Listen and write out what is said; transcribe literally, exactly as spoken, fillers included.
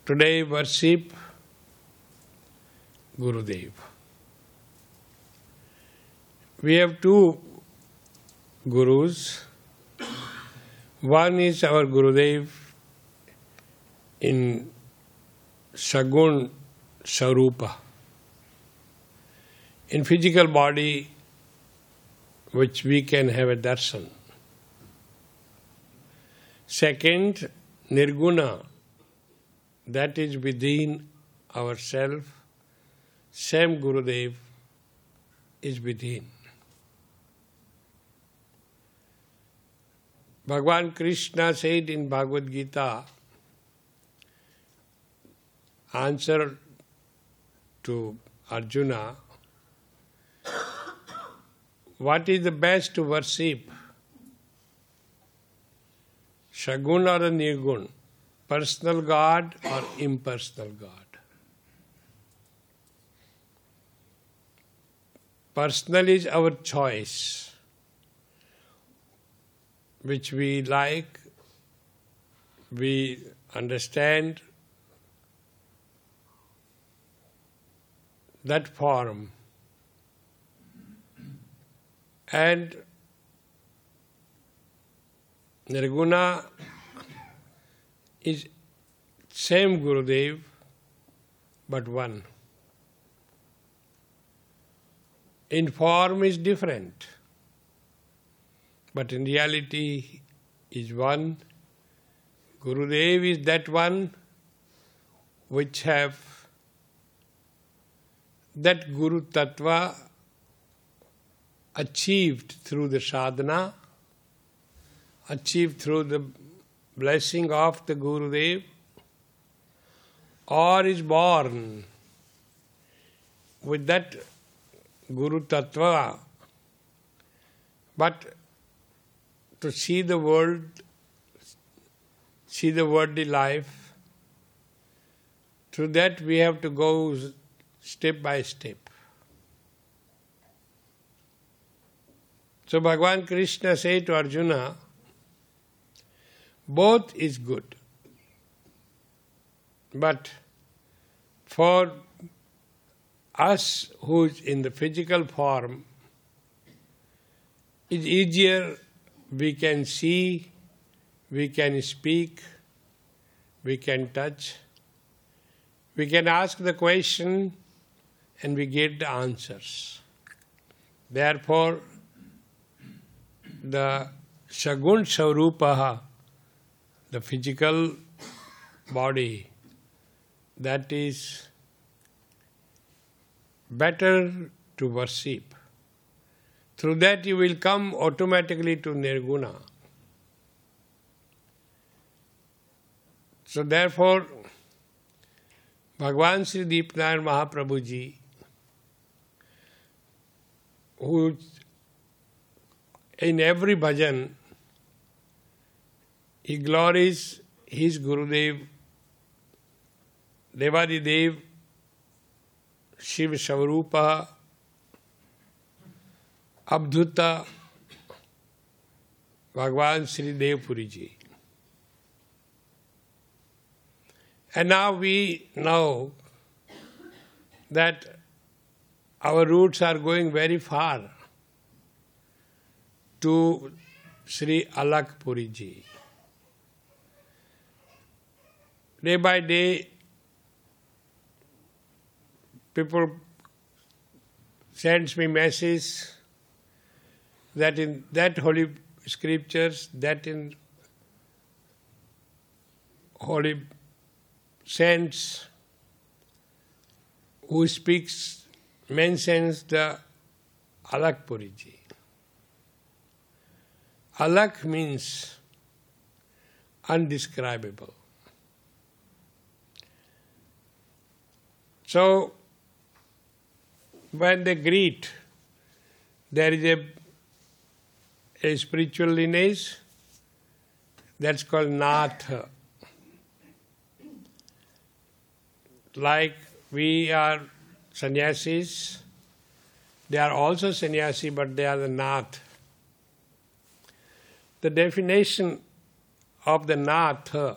Today worship Gurudev. We have two Gurus. One is our Gurudev in Sagun Sarupa, in physical body which we can have a darshan. Second, Nirguna, that is within ourselves. Same Gurudev is within. Bhagavan Krishna said in Bhagavad Gita, answer to Arjuna, what is the best to worship? Sagun or a Nirgun? Personal God or impersonal God? Personal is our choice, which we like, we understand that form. And Nirguna is same Gurudev, but one. In form is different, but in reality is one. Gurudev is that one which have that Guru Tattva achieved through the sadhana, achieved through the blessing of the Gurudev, or is born with that Guru Tattva, but to see the world, see the worldly life, through that we have to go step by step. So Bhagavan Krishna said to Arjuna, both is good. But for us who is in the physical form, it's easier, we can see, we can speak, we can touch, we can ask the question and we get the answers. Therefore, the Sagun Sarupaha, the physical body, that is better to worship. Through that you will come automatically to Nirguna. So therefore, Bhagavan Sri Deepnayan Mahaprabhu Ji, who in every bhajan, he glories his Gurudev, Devadi Dev, Shiva Savarupa, Abdhuta, Bhagavan Sri Devpuri Ji. And now we know that our roots are going very far to Sri Alakh Puri Ji. Day by day, people sends me message that in that holy scriptures, that in holy saints who speaks, mentions the Alakh Puri Ji. Alakh means undescribable. So, when they greet, there is a, a spiritual lineage that's called Nath. Like we are sannyasis, they are also sannyasi, but they are the Nath. The definition of the Nath